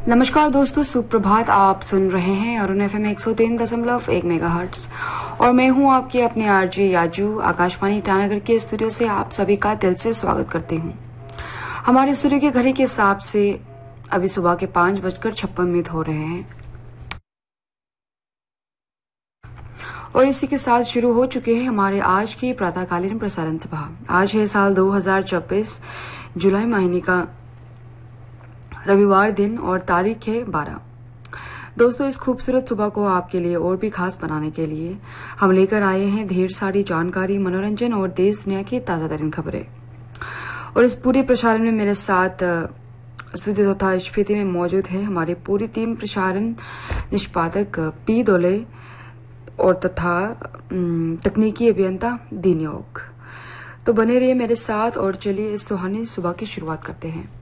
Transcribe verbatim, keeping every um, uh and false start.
नमस्कार दोस्तों, सुप्रभात। आप सुन रहे हैं अरुण एफ एम एक सौ तीन दशमलव एक मेगा हर्ट्ज और मैं हूं आपकी अपने आरजे याजू। आकाशवाणी ईटानगर के स्टूडियो से आप सभी का दिल से स्वागत करती हूं। हमारे स्टूडियो के घड़ी के हिसाब से अभी सुबह के पांच बजकर छप्पन मिनट हो रहे हैं और इसी के साथ शुरू हो चुके हैं हमारे आज की प्रातःकालीन प्रसारण सभा। आज है साल दो हजार चौबीस, जुलाई महीने का रविवार दिन और तारीख है बारह। दोस्तों, इस खूबसूरत सुबह को आपके लिए और भी खास बनाने के लिए हम लेकर आए हैं ढेर सारी जानकारी, मनोरंजन और देश दुनिया की ताजा तरीन खबरें। और इस पूरे प्रसारण में मेरे साथ स्टूडियो तथा स्फीति में मौजूद है हमारी पूरी टीम, प्रसारण निष्पादक पी दोले और तथा तकनीकी अभियंता दीनयोग। तो बने रहिए मेरे साथ और चलिए इस सुहानी सुबह की शुरुआत करते हैं।